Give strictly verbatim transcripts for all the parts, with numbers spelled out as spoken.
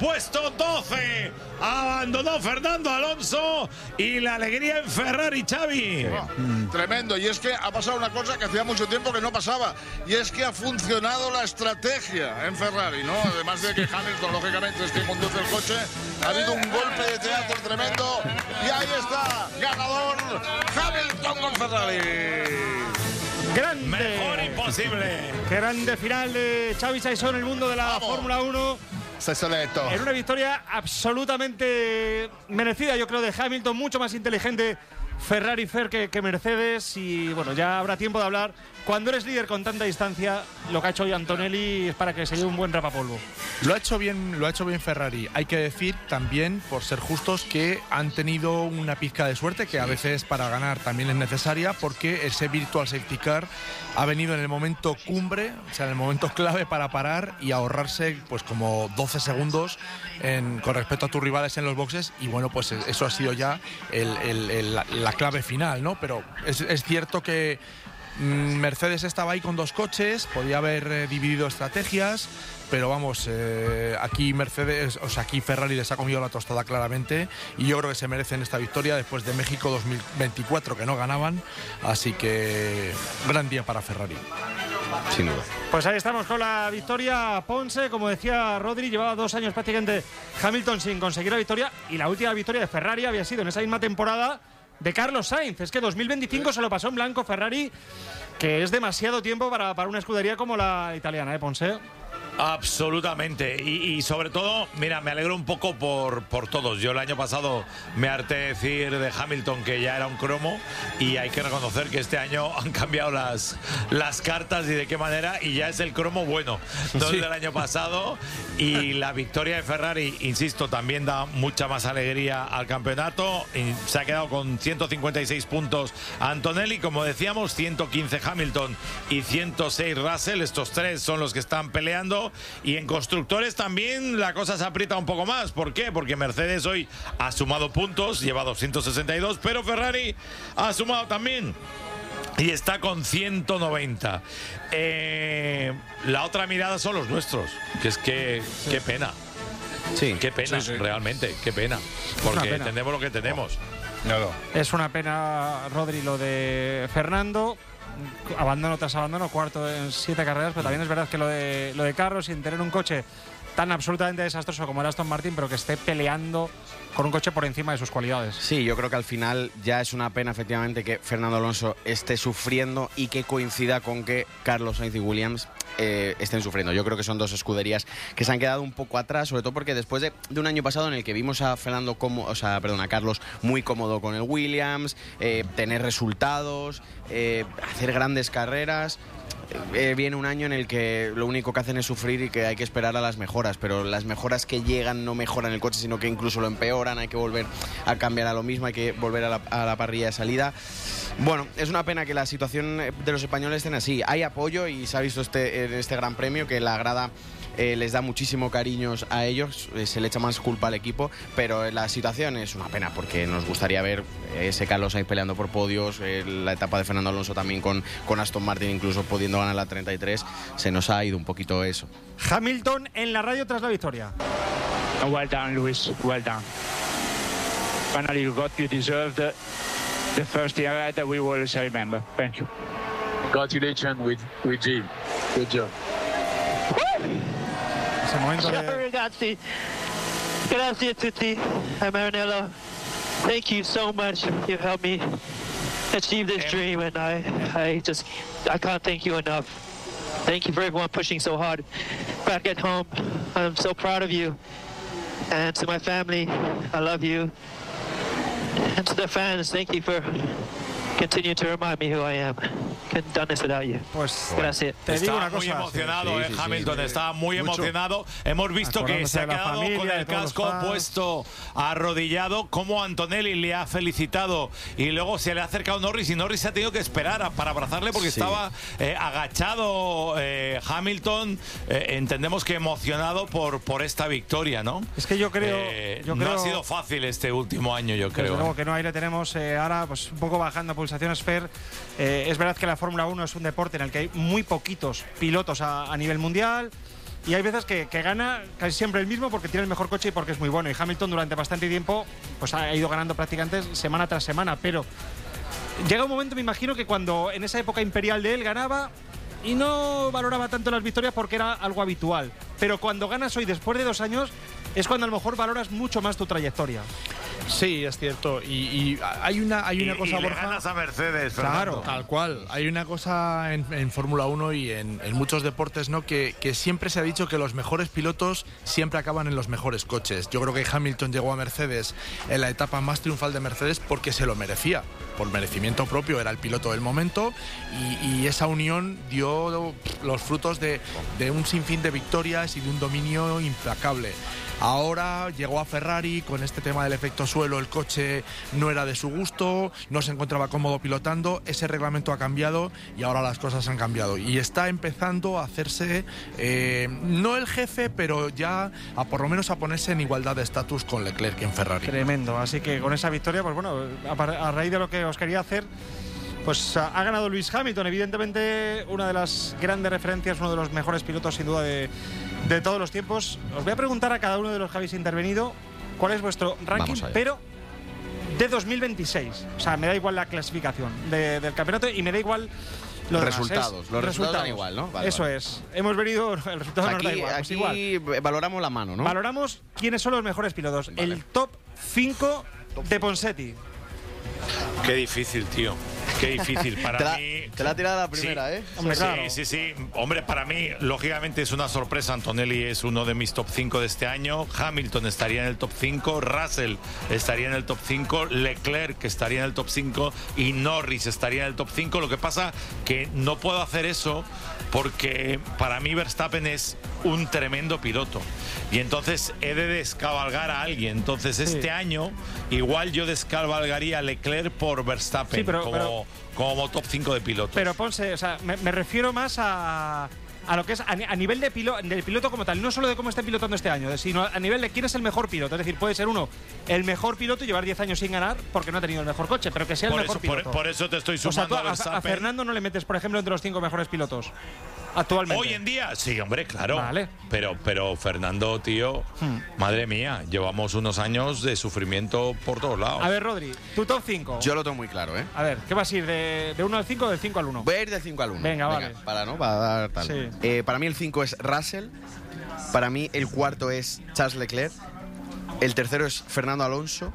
puesto doce. Abandonó Fernando Alonso y la alegría en Ferrari, Xavi. Oh, mm. Tremendo. Y es que ha pasado una cosa que hacía mucho tiempo que no pasaba. Y es que ha funcionado la estrategia en Ferrari, ¿no? Además de que Hamilton, lógicamente, es quien conduce el coche. Ha habido un golpe de teatro tremendo. Y ahí está, ganador Hamilton con Ferrari. Grande. Mejor imposible. Grande final de Xavi Saisó en el mundo de la Fórmula uno. Saisoletto. En una victoria absolutamente merecida, yo creo, de Hamilton, mucho más inteligente Ferrari Fer que, que Mercedes. Y bueno, ya habrá tiempo de hablar. Cuando eres líder con tanta distancia, lo que ha hecho hoy Antonelli es para que se lleve un buen rapapolvo. Lo ha hecho bien, lo ha hecho bien Ferrari. Hay que decir también, por ser justos, que han tenido una pizca de suerte que a veces para ganar también es necesaria, porque ese Virtual Safety Car ha venido en el momento cumbre, o sea, en el momento clave para parar y ahorrarse pues como doce segundos en, con respecto a tus rivales en los boxes. Y bueno, pues eso ha sido ya el, el, el, la, la clave final, ¿no? Pero es, es cierto que Mercedes estaba ahí con dos coches, podía haber eh, dividido estrategias, pero vamos, eh, aquí Mercedes, o sea, aquí Ferrari les ha comido la tostada claramente, y yo creo que se merecen esta victoria después de México dos mil veinticuatro, que no ganaban, así que gran día para Ferrari. Sin duda. Pues ahí estamos con la victoria. Ponce, como decía Rodri, llevaba dos años prácticamente Hamilton sin conseguir la victoria, y la última victoria de Ferrari había sido en esa misma temporada de Carlos Sainz. Es que dos mil veinticinco se lo pasó en blanco Ferrari, que es demasiado tiempo para, para una escudería como la italiana, ¿eh, Ponce? Absolutamente, y, y sobre todo, mira, me alegro un poco por, por todos. Yo el año pasado me harté de decir de Hamilton que ya era un cromo, y hay que reconocer que este año han cambiado las, las cartas, y de qué manera, y ya es el cromo bueno, no el del año pasado. Y la victoria de Ferrari, insisto, también da mucha más alegría al campeonato. Y se ha quedado con ciento cincuenta y seis puntos Antonelli, como decíamos, ciento quince Hamilton y ciento seis Russell. Estos tres son los que están peleando. Y en constructores también la cosa se aprieta un poco más. ¿Por qué? Porque Mercedes hoy ha sumado puntos, lleva doscientos sesenta y dos, pero Ferrari ha sumado también y está con ciento noventa. Eh, la otra mirada son los nuestros, que es que sí. Qué pena. Sí. Qué pena, sí, sí. Realmente, qué pena. Porque pena. Tenemos lo que tenemos. No, no. Es una pena, Rodri, lo de Fernando. Abandono tras abandono, cuarto en siete carreras, pero también es verdad que lo de, lo de Carlos, sin tener un coche tan absolutamente desastroso como el Aston Martin, pero que esté peleando con un coche por encima de sus cualidades. Sí, yo creo que al final ya es una pena efectivamente que Fernando Alonso esté sufriendo y que coincida con que Carlos Sainz y Williams eh, estén sufriendo. Yo creo que son dos escuderías que se han quedado un poco atrás, sobre todo porque después de, de un año pasado en el que vimos a Fernando como, o sea, perdón, a Carlos muy cómodo con el Williams, eh, tener resultados, eh, hacer grandes carreras. Eh, viene un año en el que lo único que hacen es sufrir y que hay que esperar a las mejoras, pero las mejoras que llegan no mejoran el coche, sino que incluso lo empeoran. Hay que volver a cambiar a lo mismo, hay que volver a la, a la parrilla de salida. Bueno, es una pena que la situación de los españoles estén así. Hay apoyo y se ha visto este, en este Gran Premio que la grada eh, les da muchísimo cariño a ellos, eh, se le echa más culpa al equipo, pero la situación es una pena porque nos gustaría ver ese Carlos ahí peleando por podios, eh, la etapa de Fernando Alonso también con, con Aston Martin incluso pudiendo ganar la treinta y tres, se nos ha ido un poquito eso. Hamilton en la radio tras la victoria. Well done, Lewis, well done. Finally you got, you deserved the, the first year that we will remember. Thank you. Congratulations with, with Jim. Good job. Ese momento de... Ragazzi, grazie a tutti. I'm Maranello. Thank you so much. You've helped me achieve this dream, and I, I just, I can't thank you enough. Thank you for everyone pushing so hard. Back at home, I'm so proud of you. And to my family, I love you. And to the fans, thank you for continuing to remind me who I am. Couldn't have done this without you. Pues gracias. Te digo una cosa. Muy emocionado, sí, sí, eh, sí, Hamilton. Sí, está muy mucho. emocionado. Hemos visto que se ha quedado familia, con el casco puesto arrodillado. Como Antonelli le ha felicitado y luego se le ha acercado Norris y Norris se ha tenido que esperar a, para abrazarle porque sí. estaba eh, agachado eh, Hamilton. Eh, entendemos que emocionado por, por esta victoria, ¿no? Es que yo creo, eh, yo no creo, ha sido fácil este último año, yo creo. Luego que no, ahí le tenemos eh, ahora pues un poco bajando pulsaciones, Fer. Eh, es verdad que la Fórmula uno es un deporte en el que hay muy poquitos pilotos a, a nivel mundial. y hay veces que, que gana casi siempre el mismo porque tiene el mejor coche y porque es muy bueno. Y Hamilton durante bastante tiempo pues ha ido ganando prácticamente semana tras semana, pero llega un momento, me imagino, que cuando en esa época imperial de él ganaba y no valoraba tanto las victorias porque era algo habitual, pero cuando ganas hoy después de dos años es cuando a lo mejor valoras mucho más tu trayectoria. Sí, es cierto. Y, y hay una, hay una y, cosa, y le Borja. ganas a Mercedes, Claro. Fernando. Tal cual. Hay una cosa en, en Fórmula uno y en, en muchos deportes, ¿no? Que, que siempre se ha dicho que los mejores pilotos siempre acaban en los mejores coches. Yo creo que Hamilton llegó a Mercedes en la etapa más triunfal de Mercedes porque se lo merecía. Por merecimiento propio, era el piloto del momento y, y esa unión dio los frutos de, de un sinfín de victorias y de un dominio implacable. Ahora llegó a Ferrari con este tema del efecto suelo, el coche no era de su gusto, no se encontraba cómodo pilotando, ese reglamento ha cambiado y ahora las cosas han cambiado. Y está empezando a hacerse, eh, no el jefe, pero ya a por lo menos a ponerse en igualdad de estatus con Leclerc en Ferrari. Tremendo, así que con esa victoria, pues bueno, a, a raíz de lo que os quería hacer, pues ha, ha ganado Lewis Hamilton, evidentemente una de las grandes referencias, uno de los mejores pilotos sin duda de, de todos los tiempos. Os voy a preguntar a cada uno de los que habéis intervenido cuál es vuestro ranking, pero de dos mil veintiséis. O sea, me da igual la clasificación de, del campeonato y me da igual los resultados. Demás, los resultados dan igual, ¿no? Vale, Eso vale. es. Hemos venido, el resultado aquí, nos da igual. Pues aquí igual. valoramos la mano, ¿no? Valoramos quiénes son los mejores pilotos. Vale. El top cinco de Ponseti. Qué difícil, tío. Qué difícil. Para te, la, mí. te la ha tirado la primera, sí, ¿eh? Hombre, sí, claro. sí, sí. Hombre, para mí, lógicamente, es una sorpresa. Antonelli es uno de mis top cinco de este año. Hamilton estaría en el top cinco. Russell estaría en el top cinco. Leclerc estaría en el top cinco. Y Norris estaría en el top cinco. Lo que pasa que no puedo hacer eso porque para mí Verstappen es un tremendo piloto. Y entonces he de descabalgar a alguien. Entonces Sí. este año igual yo descabalgaría a Leclerc por Verstappen Sí, pero- como, pero- como top cinco de pilotos. Pero Ponce, o sea, me, me refiero más a, a lo que es a, ni- a nivel de pilo, del piloto como tal, no solo de cómo esté pilotando este año, sino a nivel de quién es el mejor piloto. Es decir, puede ser uno el mejor piloto y llevar diez años sin ganar porque no ha tenido el mejor coche, pero que sea el por, mejor eso, por, piloto. por eso te estoy o sea, sumando tú a a, Verstappen. a Fernando no le metes, por ejemplo, entre los cinco mejores pilotos actualmente. Hoy en día, sí, hombre, claro. Vale. Pero, pero Fernando, tío, Hmm. madre mía, llevamos unos años de sufrimiento por todos lados. A ver, Rodri, tu top cinco. Yo lo tengo muy claro, ¿eh? A ver, ¿qué vas a ir? ¿De, de uno al cinco o del cinco al uno? Voy a ir del cinco al uno. Venga, vale. Para, ¿no? Para dar tal. Sí. Eh, para mí el cinco es Russell. Para mí el cuarto es Charles Leclerc. El tercero es Fernando Alonso.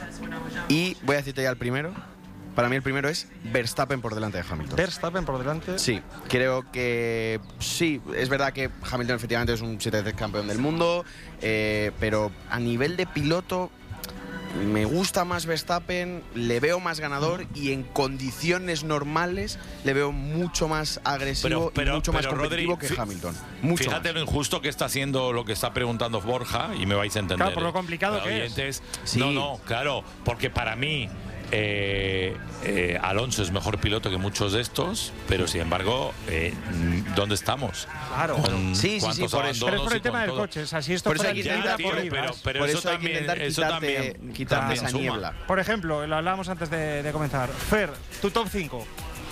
Y voy a decirte ya el primero. Para mí el primero es Verstappen por delante de Hamilton. Verstappen por delante. Sí, creo que sí, es verdad que Hamilton efectivamente es un siete veces campeón del mundo, eh, pero a nivel de piloto me gusta más Verstappen, le veo más ganador y en condiciones normales le veo mucho más agresivo y mucho más competitivo Rodri, que fi- Hamilton. Mucho Fíjate más. lo injusto que está haciendo lo que está preguntando Borja y me vais a entender. Claro, por lo ¿eh? complicado Para que es. oyentes, Sí. No, no, claro, porque para mí eh, eh, Alonso es mejor piloto que muchos de estos, pero sin embargo, eh, ¿dónde estamos? Claro. Con Sí, sí, sí, cuántos por eso. Pero es por abandonos el y tema con del todo. coche. O sea, si esto Por eso fuera hay que liga intentar, por tío, ligas. pero, pero Por eso, eso hay que también, intentar eso quitarte, también, quitarte también esa suma. niebla. Por ejemplo, lo hablábamos antes de, de comenzar. Fer, tu top cinco.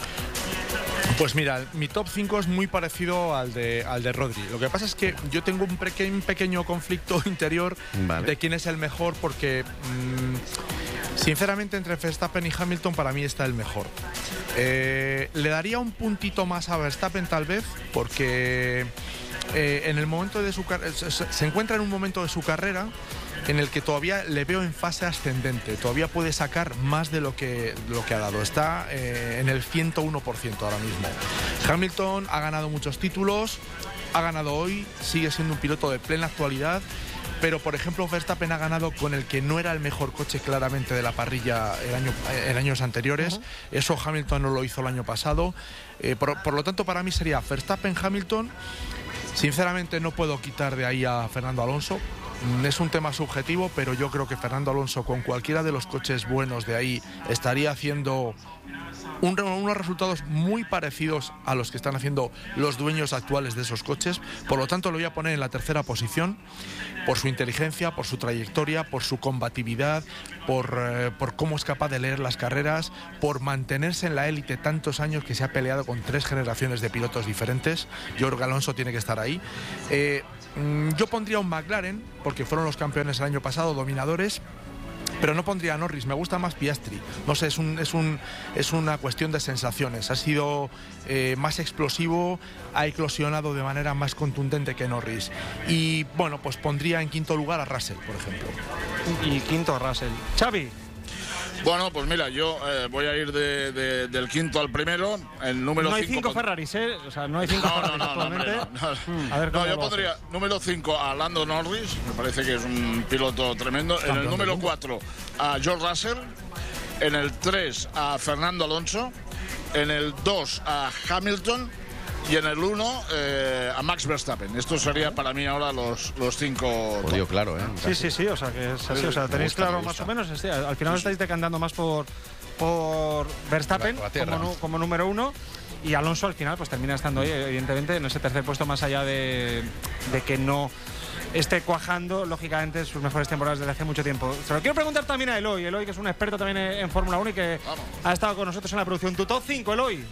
Pues mira, mi top cinco es muy parecido al de, al de Rodri. Lo que pasa es que yo tengo un, peque- un pequeño conflicto interior Vale. de quién es el mejor porque, mm, sinceramente, entre Verstappen y Hamilton para mí está el mejor. Eh, le daría un puntito más a Verstappen tal vez porque eh, en el momento de su car- se, se- se encuentra en un momento de su carrera en el que todavía le veo en fase ascendente, todavía puede sacar más de lo que, de lo que ha dado. Está eh, en el ciento uno por ciento ahora mismo. Hamilton ha ganado muchos títulos, ha ganado hoy, sigue siendo un piloto de plena actualidad, pero por ejemplo Verstappen ha ganado con el que no era el mejor coche claramente de la parrilla el año, en años anteriores. Uh-huh. Eso Hamilton no lo hizo el año pasado. Eh, por, por lo tanto, para mí sería Verstappen, Hamilton. Sinceramente no puedo quitar de ahí a Fernando Alonso. es un tema subjetivo, pero yo creo que Fernando Alonso con cualquiera de los coches buenos de ahí estaría haciendo un, unos resultados muy parecidos a los que están haciendo los dueños actuales de esos coches. Por lo tanto, lo voy a poner en la tercera posición por su inteligencia, por su trayectoria, por su combatividad, por, eh, por cómo es capaz de leer las carreras, por mantenerse en la élite tantos años, que se ha peleado con tres generaciones de pilotos diferentes. Yo creo que Alonso tiene que estar ahí. Eh, Yo pondría un McLaren, porque fueron los campeones el año pasado, dominadores, pero no pondría a Norris. Me gusta más Piastri. No sé, es, un, es, un, es una cuestión de sensaciones. Ha sido eh, más explosivo, ha eclosionado de manera más contundente que Norris. Y bueno, pues pondría en quinto lugar a Russell, por ejemplo. Y quinto Russell. Xavi. Bueno, pues mira, yo eh, voy a ir de, de, del quinto al primero. El número no hay cinco cinco con... Ferraris, ¿eh? O sea, no hay cinco no, Ferraris no, no, actualmente. No, no, no. A ver, no yo lo pondría haces? número cinco a Lando Norris, me parece que es un piloto tremendo. En el número cuatro a George Russell. En el tres a Fernando Alonso. En el dos a Hamilton. Y en el uno eh, a Max Verstappen. Esto sería para mí ahora los, los cinco. Jodido, claro, ¿eh? Sí, sí, sí, o sea, que es así. O sea, tenéis gusta, claro me más gusta. o menos. Sí, al final estáis decantando más por, por Verstappen La- la tierra. como, nu- como número uno. Y Alonso al final pues termina estando ahí, evidentemente, en ese tercer puesto, más allá de, de que no esté cuajando, lógicamente, sus mejores temporadas desde hace mucho tiempo. Se lo quiero preguntar también a Eloy, Eloy que es un experto también en, en Fórmula uno y que Vamos. ha estado con nosotros en la producción. Tu top cinco, Eloy.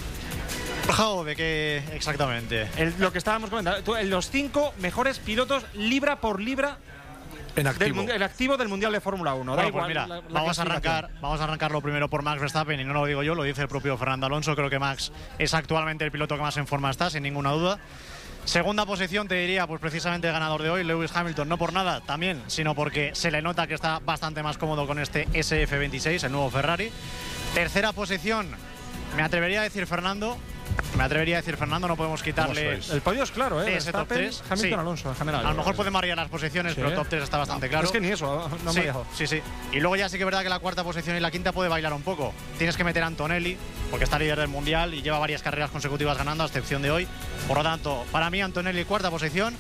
¿Bajado de qué exactamente? El- lo que estábamos comentando, tú, en los cinco mejores pilotos libra por libra En del activo. mundi- el activo del Mundial de Fórmula uno. Da Bueno, pues igual mira, la- la vamos, a clasificación. arrancar, vamos a arrancarlo primero por Max Verstappen, y no lo digo yo, lo dice el propio Fernando Alonso. Creo que Max es actualmente el piloto que más en forma está, sin ninguna duda. Segunda posición, te diría, pues precisamente el ganador de hoy, Lewis Hamilton, no por nada también, sino porque se le nota que está bastante más cómodo con este S F veintiséis, el nuevo Ferrari. Tercera posición, me atrevería a decir Fernando, me atrevería a decir Fernando, no podemos quitarle El podio es claro, ¿eh? ese top Verstappen, tres. Hamilton, Sí. Alonso, en general. A lo mejor podemos variar las posiciones, Sí. pero el top tres está bastante claro. Es que ni eso, no me sí, he dejado. sí, sí. Y luego ya sí que es verdad que la cuarta posición y la quinta puede bailar un poco. Tienes que meter a Antonelli, porque está líder del Mundial y lleva varias carreras consecutivas ganando, a excepción de hoy. Por lo tanto, para mí Antonelli cuarta posición.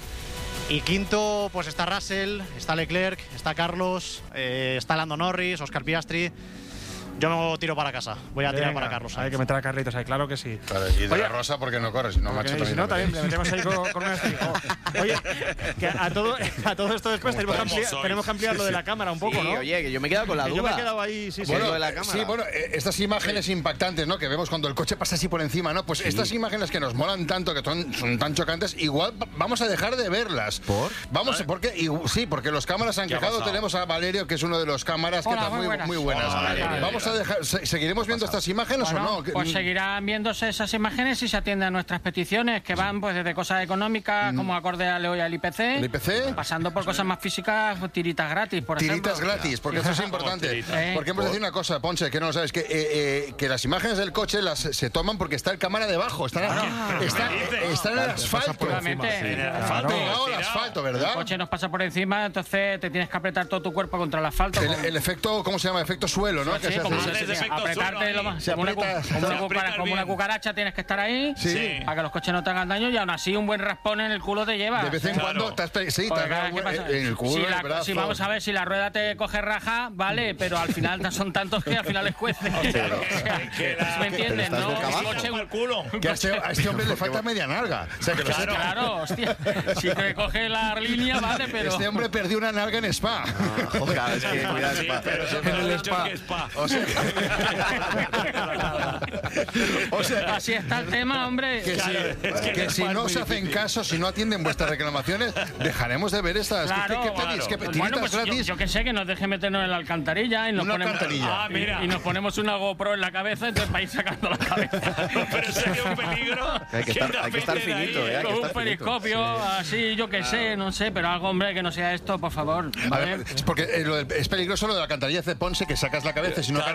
Y quinto, pues está Russell, está Leclerc, está Carlos, eh, está Lando Norris, Oscar Piastri. Yo me tiro para casa. Voy a tirar Venga, para Carlos hay Sainz. que meter a Carlitos ahí, claro que sí. Claro, y de Oye, la Rosa porque no corre, si no, porque macho si también. no, lo también le metéis. metemos ahí con, con una estrella. Oye, que a todo, a todo esto después tenemos que, ¿Cómo ampliar, sois? tenemos que ampliar lo de la cámara un poco, Sí, ¿no? oye, que yo me he quedado con la Que duda. yo me he quedado ahí, sí, sí. Bueno, lo de la cámara. sí, bueno, eh, estas imágenes impactantes, ¿no? Que vemos cuando el coche pasa así por encima, ¿no? Pues estas imágenes que nos molan tanto, que son, son tan chocantes, igual va- vamos a dejar de verlas. ¿Por? Vamos, porque y- sí, porque los cámaras han ¿Qué ha quejado. pasado? Tenemos a Valerio, que es uno de los cámaras, que Hola, está muy muy, buenas. muy buenas. Hola, Valerio. Vamos a dejar, se- ¿seguiremos viendo estas imágenes Bueno, o no? Que- pues seguirán viéndose esas imágenes si se atienden a nuestras peticiones, que van pues desde cosas económicas, como acorde a Leo y al I P C, ¿El I P C? pasando por cosas más físicas, pues, tiritas gratis, por Tiritas ejemplo. gratis, porque eso es importante. tiritas. Eh. Porque hemos de decir una cosa, Ponce, que no lo sabes, que, eh, eh, que las imágenes del coche las se toman porque está el cámara debajo, están, está, está en el asfalto. Efectivamente, En el el asfalto, Pegado al tirado. asfalto, ¿verdad? coche nos pasa por encima, entonces te tienes que apretar todo tu cuerpo contra el asfalto. El, con- el efecto, ¿cómo se llama? Efecto suelo, ¿no? Sí, Que se como, hace- hace ese efecto apretarte suelo lo ahí. más- Se como, una, cu- aprieta- como una se cucara- aprieta como una bien. cucaracha tienes que estar ahí Sí. para que los coches no te hagan daño, y aún así un buen raspón en el culo te lleva. De vez en Claro. cuando te has pe- sí, te Porque, has dado ¿qué pasa? en el culo, si, en la- el brazo. si vamos a ver, si la rueda te coge raja, vale, pero al final son tantos que al final les cuece. Claro. O sea, Que la- ¿me entiendes? estás No, boca un abajo. coche, Por el culo. Que a este, a este hombre le falta media nalga. O sea, que lo Claro, sepa. claro, hostia. Si te coge la línea, vale, pero. Este hombre perdió una nalga en Spa. Joder, es que cuidado, Sí, Spa. pero eso me lo han dicho que es pa. O sea, o sea, Así está el tema, hombre. que si, es que que el si Spa es no muy se hacen difícil. caso, si no atienden vuestras reclamaciones, dejaremos de ver estas. Claro, ¿Qué, qué pedís? ¿Qué Bueno, tiritas pues yo, gratis? yo que sé, que nos deje meternos en la alcantarilla y nos Una ponemos, alcantarilla. Ah, mira. y, y nos ponemos una GoPro en la cabeza, entonces para ir sacando la cabeza. Pero sería un peligro. Hay que estar- te hay que estar meten ahí, finito, ¿eh? Hay que Con un estar finito. periscopio, así, yo que sé, no sé, pero algo, hombre, que no sea esto, por favor. A ¿vale? ver, es porque eh, lo del- es peligroso lo de la alcantarilla de Ponce, que sacas la cabeza y si no Claro,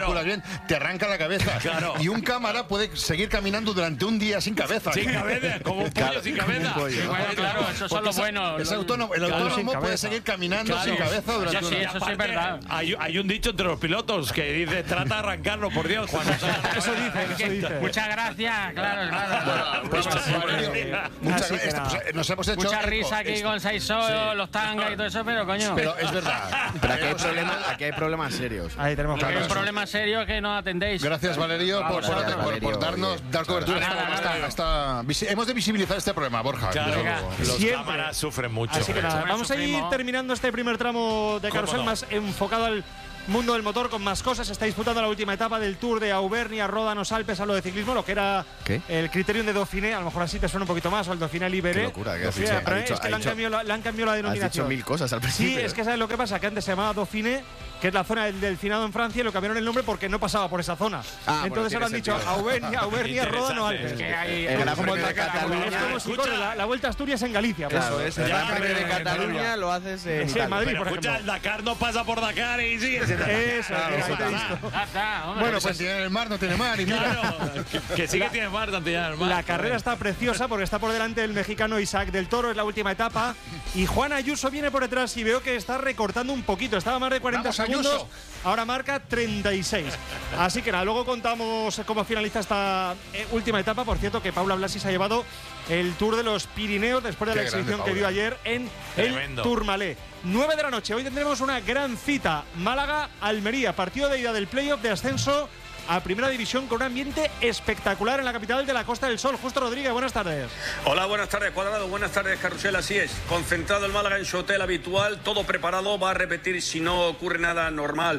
calculas bien, te arranca la cabeza. Claro. Y un cámara puede seguir caminando durante un día sin cabeza. Sin cabeza, como un pollo Claro, sin como un cabeza. pollo. Sí, bueno, claro, esos son Porque los es- buenos. es autónomo, el Claro, autónomo sin puede cabeza. seguir caminando Claro. sin cabeza durante Eso un sí, día. eso sí es Aparte, verdad. Hay, hay un dicho entre los pilotos que dice, trata de arrancarlo, por Dios, cuando salga. Eso dicen, eso dicen. Muchas gracias, claro, claro. Pues, Valerio, muchas Así que gracias. nada. Pues, nos hemos hecho Mucha eco. risa aquí Esto- con Saisó, los tangas y todo eso, pero coño. Pero es verdad. Pero aquí hay, problemas, aquí hay problemas serios. Ahí tenemos Hay claro. un problema serio que no atendéis. Gracias, Valerio, A por, por- vosotros. por- por darnos dar cobertura. Nada, Esta- nada. esta- esta- visi- hemos de visibilizar este problema, Borja. Claro, desde Venga. luego. los Siempre. cámaras sufren mucho. Así que nada, Sufrimos, vamos a ir sufrimos. terminando este primer tramo de ¿Cómo carrusel no? más enfocado al mundo del motor con más cosas. Se está disputando la última etapa del Tour de Auvernia, Ródanos, Alpes, a lo de ciclismo, lo que era ¿Qué? el criterium de Dauphiné. A lo mejor así te suena un poquito más, o el Dauphiné Libéré. Qué locura, que has Sí, dicho- pero ha dicho- es que ha le han, dicho- cambiado la, le han cambiado la Has denominación. dicho mil cosas al Sí, principio. es que sabes lo que pasa, que antes se llamaba Dauphiné, que es la zona del delfinado en Francia, y lo cambiaron el nombre porque no pasaba por esa zona. Ah, Entonces bueno, ahora han tiene dicho sentido. Auvernia, Auvernia, Ródanos, Interesante. Alpes. Es que hay- El Gran como Premio de es Cataluña. como si Escucha. corre la, la Vuelta a Asturias en Galicia. pues. Claro, es, el ya Gran Premio de en Cataluña Cataluña. lo haces en Sí, en Italia. Madrid, Pero por escucha, ejemplo. el Dakar no pasa por Dakar y sigue siendo Eso, Claro, mira, ahí te he claro. visto. Ya está, hombre. Bueno, Pues pues Santillana del Mar no tiene mar y mira. Claro, que, que sí que tiene mar, Santillana del Mar. la carrera está preciosa porque está por delante el mexicano Isaac del Toro, es la última etapa. Y Juan Ayuso viene por detrás y veo que está recortando un poquito. Estaba a más de cuarenta Vamos, segundos, Ayuso. ahora marca treinta y seis. Así que nada, luego contamos cómo finaliza esta eh, última etapa. Por cierto, que Paula Blasi se ha llevado el Tour de los Pirineos después de Qué la grande, exhibición que Paula. dio ayer en el Tremendo. Tourmalet. nueve de la noche, hoy tendremos una gran cita. Málaga-Almería, partido de ida del playoff de ascenso a Primera División con un ambiente espectacular en la capital de la Costa del Sol. Justo Rodríguez, buenas tardes. Hola, buenas tardes, Cuadrado. Buenas tardes, Carrusel. Así es. Concentrado el Málaga en su hotel habitual, todo preparado. Va a repetir, si no ocurre nada normal,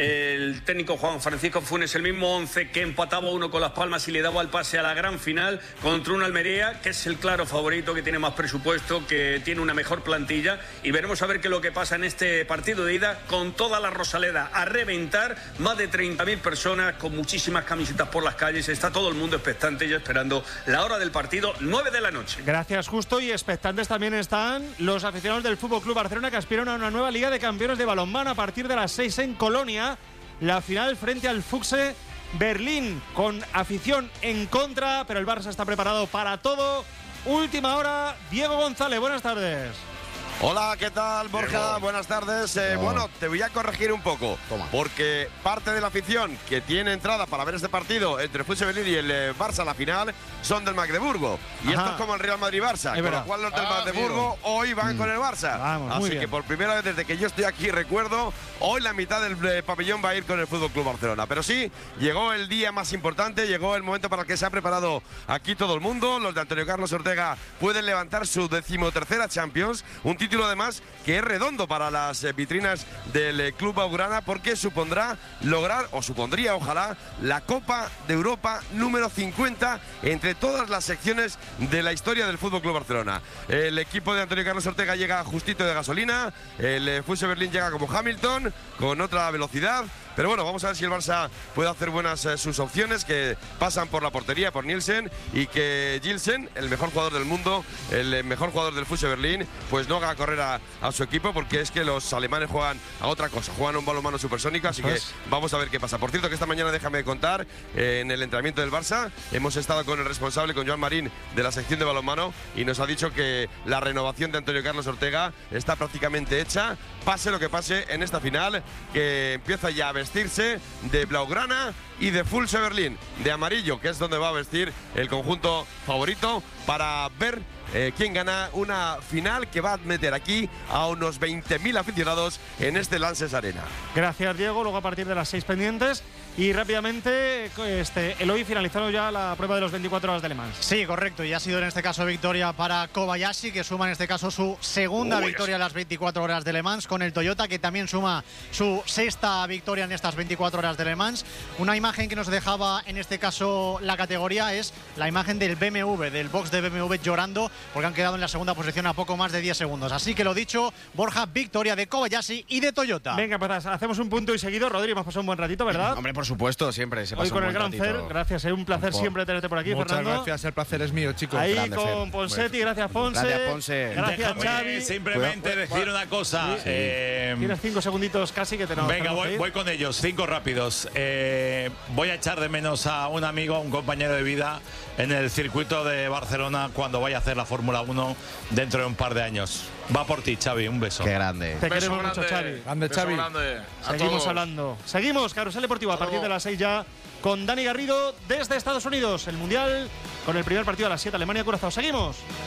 el técnico Juan Francisco Funes, el mismo once que empataba uno con Las Palmas y le daba el pase a la gran final contra una Almería, que es el claro favorito, que tiene más presupuesto, que tiene una mejor plantilla. Y veremos a ver qué es lo que pasa en este partido de ida con toda la Rosaleda a reventar. Más de treinta mil personas con muchísimas camisetas por las calles. Está todo el mundo expectante ya esperando la hora del partido, nueve de la noche. Gracias, Justo. Y expectantes también están los aficionados del Fútbol Club Barcelona, que aspiran a una nueva Liga de Campeones de balonmano a partir de las seis en Colonia. La final frente al Fuchse Berlín, con afición en contra, pero el Barça está preparado para todo. Última hora, Diego González, buenas tardes. Hola, ¿qué tal, Borja? Diego. Buenas tardes. Eh, No. Bueno, te voy a corregir un poco, Toma. porque parte de la afición que tiene entrada para ver este partido entre el Futsal Berlín y el eh, Barça, la final, son del Magdeburgo. Y Ajá. esto es como el Real Madrid-Barça, con verdad. lo cual los del Ah, Magdeburgo amigo. hoy van con el Barça. Vamos, muy Así bien. que por primera vez desde que yo estoy aquí, recuerdo, hoy la mitad del eh, pabellón va a ir con el Fútbol Club Barcelona. Pero sí, llegó el día más importante, llegó el momento para el que se ha preparado aquí todo el mundo. Los de Antonio Carlos Ortega pueden levantar su decimotercera Champions, un título además que es redondo para las eh, vitrinas del eh, Club Blaugrana, porque supondrá lograr, o supondría ojalá, la Copa de Europa número cincuenta entre todas las secciones de la historia del Fútbol Club Barcelona. El equipo de Antonio Carlos Ortega llega justito de gasolina, el eh, Futsal Berlín llega como Hamilton, con otra velocidad. Pero bueno, vamos a ver si el Barça puede hacer buenas eh, sus opciones, que pasan por la portería, por Nielsen, y que Gilsen, el mejor jugador del mundo, el eh, mejor jugador del Futsal Berlín, pues no haga correr a, a su equipo, porque es que los alemanes juegan a otra cosa, juegan a un balonmano supersónico, así Eso que es. vamos a ver qué pasa. Por cierto, que esta mañana, déjame contar, eh, en el entrenamiento del Barça, hemos estado con el responsable, con Joan Marín, de la sección de balonmano, y nos ha dicho que la renovación de Antonio Carlos Ortega está prácticamente hecha, pase lo que pase en esta final, que empieza ya a vestirse de blaugrana y de Futsal Berlín, de amarillo, que es donde va a vestir el conjunto favorito, para ver eh, quién gana una final que va a meter aquí a unos veinte mil aficionados en este Lances Arena. Gracias, Diego. Luego a partir de las seis pendientes. Y rápidamente, este, Eloy, finalizado ya la prueba de los veinticuatro horas de Le Mans. Sí, correcto. Y ha sido en este caso victoria para Kobayashi, que suma en este caso su segunda Uy, victoria en las veinticuatro horas de Le Mans, con el Toyota, que también suma su sexta victoria en estas veinticuatro horas de Le Mans. Una imagen que nos dejaba en este caso la categoría es la imagen del B M W, del box de B M W llorando porque han quedado en la segunda posición a poco más de diez segundos. Así que lo dicho, Borja, victoria de Kobayashi y de Toyota. Venga, pues hacemos un punto y seguido. Rodri, hemos pasado un buen ratito, ¿verdad? Hombre, por supuesto, siempre se pasa Hoy con un el buen Gran ratito. Fer, gracias, es un placer Por- siempre tenerte por aquí, Muchas Fernando. gracias, el placer es mío, chicos. Ahí Grande, con Fer. Ponsetti, gracias Ponce. Gracias, Ponce. Gracias, Déjame Xavi. simplemente Cuidado. decir una cosa. Sí. eh, Tienes cinco segunditos casi que te nos Venga, tenemos que voy, ir. voy con ellos, cinco rápidos. Eh, voy a echar de menos a un amigo, un compañero de vida en el circuito de Barcelona cuando vaya a hacer la Fórmula uno dentro de un par de años. Va por ti, Xavi, un beso. Qué grande. Te Beso queremos mucho, grande. Xavi. Grande, Beso Xavi. grande a Seguimos todos. hablando. Seguimos, Carrusel Deportivo, a partir de las seis ya, con Dani Garrido desde Estados Unidos. El Mundial, con el primer partido a las siete, Alemania-Curazao. Seguimos.